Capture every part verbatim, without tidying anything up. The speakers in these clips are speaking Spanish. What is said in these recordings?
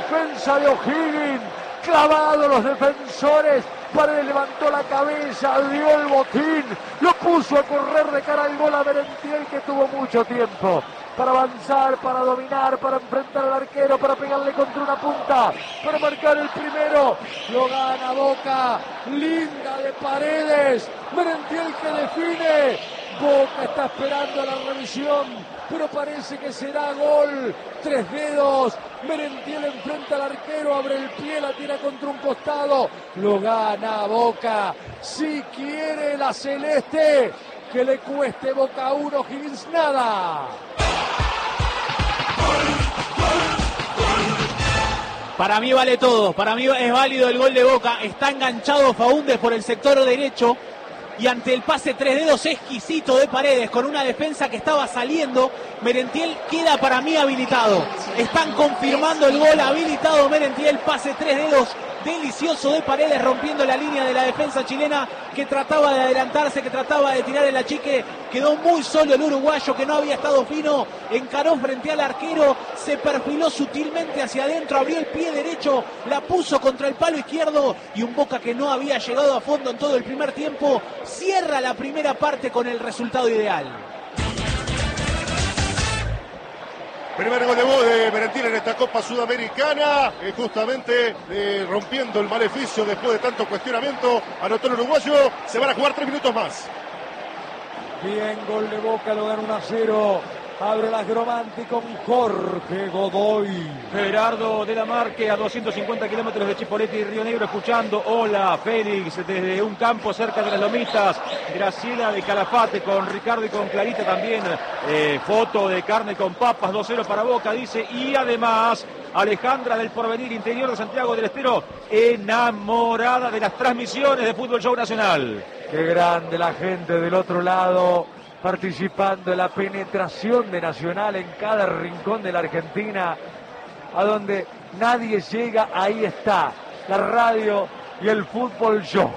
defensa de O'Higgins. Clavado los defensores. Paredes levantó la cabeza, dio el botín, lo puso a correr de cara al gol a Merentiel, que tuvo mucho tiempo para avanzar, para dominar, para enfrentar al arquero, para pegarle contra una punta, para marcar el primero. Lo gana Boca, linda de Paredes, Merentiel que define. Boca está esperando la revisión, pero parece que será gol. Tres dedos, Merentiel enfrenta al arquero, abre el pie, la tira contra un costado. Lo gana Boca. Si quiere la celeste, que le cueste Boca uno, Higgins nada. Para mí vale todo, para mí es válido el gol de Boca. Está enganchado Faúndez por el sector derecho. Y ante el pase tres dedos exquisito de Paredes, con una defensa que estaba saliendo, Merentiel queda para mí habilitado. Están confirmando el gol, habilitado Merentiel, pase tres dedos delicioso de Paredes, rompiendo la línea de la defensa chilena, que trataba de adelantarse, que trataba de tirar el achique. Quedó muy solo el uruguayo, que no había estado fino, encaró frente al arquero, se perfiló sutilmente hacia adentro, abrió el pie derecho, la puso contra el palo izquierdo, y un Boca que no había llegado a fondo en todo el primer tiempo, cierra la primera parte con el resultado ideal. Primer gol de voz de Merentiel en esta Copa Sudamericana, eh, justamente eh, rompiendo el maleficio después de tanto cuestionamiento. Anotó el uruguayo, se van a jugar tres minutos más. Bien, gol de Boca, lo gana uno a cero. Abre la Gromanti con Jorge Godoy. Gerardo de la Marque a doscientos cincuenta kilómetros de Chipoleti y Río Negro, escuchando Hola Félix desde un campo cerca de las Lomitas. Graciela de Calafate con Ricardo y con Clarita también. Eh, foto de carne con papas, dos cero para Boca, dice. Y además Alejandra del Porvenir, interior de Santiago del Estero, enamorada de las transmisiones de Fútbol Show Nacional. Qué grande la gente del otro lado, participando en la penetración de Nacional en cada rincón de la Argentina, a donde nadie llega, ahí está la radio y el fútbol show.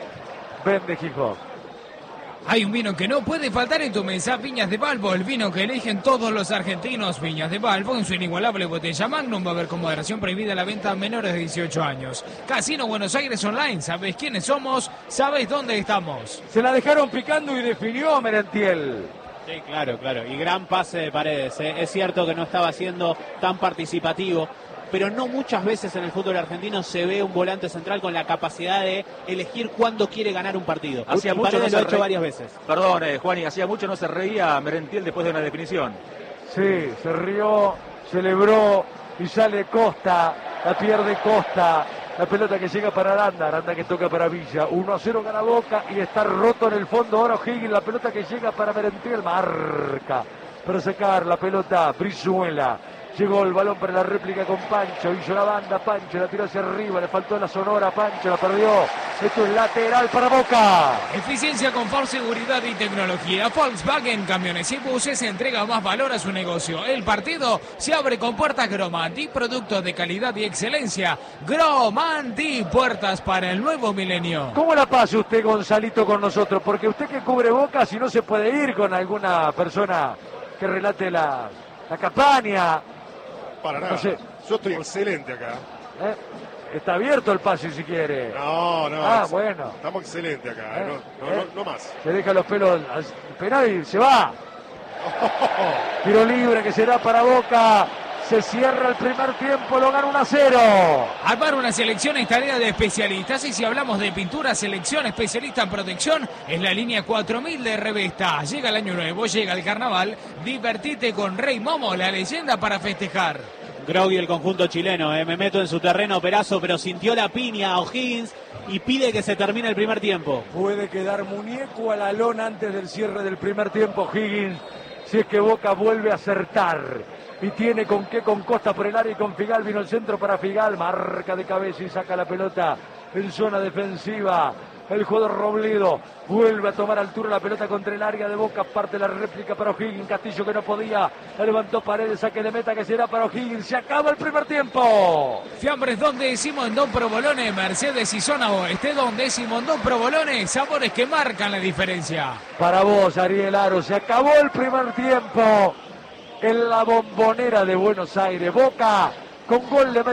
Vende hip hop. Hay un vino que no puede faltar en tu mesa, Viñas de Balbo, el vino que eligen todos los argentinos. Viñas de Balbo, en su inigualable botella Magnum, va a haber con moderación prohibida la venta a menores de dieciocho años. Casino Buenos Aires Online, ¿sabes quiénes somos? ¿Sabes dónde estamos? Se la dejaron picando y definió Merentiel. Sí, claro, claro. Y gran pase de Paredes, ¿eh? Es cierto que no estaba siendo tan participativo, pero no muchas veces en el fútbol argentino se ve un volante central con la capacidad de elegir cuándo quiere ganar un partido. Hacía mucho Paredes no lo ha se hecho re... varias veces. Perdón, eh, Juan, y hacía mucho no se reía Merentiel después de una definición. Sí, se rió, celebró y sale Costa, la pierde Costa. La pelota que llega para Aranda, Aranda que toca para Villa. uno a cero gana Boca y está roto en el fondo ahora O'Higgins. La pelota que llega para Merentiel, marca para sacar la pelota Brizuela. Llegó el balón para la réplica con Pancho, hizo la banda, Pancho la tiró hacia arriba, le faltó la Sonora, Pancho la perdió. Esto es lateral para Boca. Eficiencia, confort, seguridad y tecnología. Volkswagen Camiones y Buses entrega más valor a su negocio. El partido se abre con puertas Gromanti, productos de calidad y excelencia. Gromanti, puertas para el nuevo milenio. ¿Cómo la pasa usted, Gonzalito, con nosotros? Porque usted que cubre Boca, si no se puede ir con alguna persona que relate la, la campaña. Para nada, no sé. Yo estoy excelente acá. ¿Eh? Está abierto el pase si quiere. No, no. Ah, bueno. Estamos excelentes acá, ¿eh? no, no, ¿Eh? no, no más. Se deja los pelos al penal y se va. Tiro libre que será para Boca. Se cierra el primer tiempo, lo gana uno a cero. Armar una selección es tarea de especialistas, y si hablamos de pintura, selección especialista en protección es la línea cuatro mil de Revesta. Llega el año nuevo, llega el carnaval, divertite con Rey Momo, la leyenda para festejar. Grogui, el conjunto chileno, eh. me meto en su terreno, Perazo, pero sintió la piña a O'Higgins y pide que se termine el primer tiempo. Puede quedar muñeco a la lona antes del cierre del primer tiempo O'Higgins, si es que Boca vuelve a acertar. Y tiene con qué, con Costa por el área y con Figal, vino el centro para Figal, marca de cabeza y saca la pelota en zona defensiva. El jugador Robledo vuelve a tomar altura la pelota contra el área de Boca, parte la réplica para O'Higgins, Castillo que no podía, la levantó Paredes, saque de meta que será para O'Higgins, se acaba el primer tiempo. Fiambres Don Décimo en Don Provolone, Mercedes y Zona Oeste, Don Décimo en Don Provolone, sabores que marcan la diferencia. Para vos, Ariel Aro, se acabó el primer tiempo en la Bombonera de Buenos Aires. Boca con gol de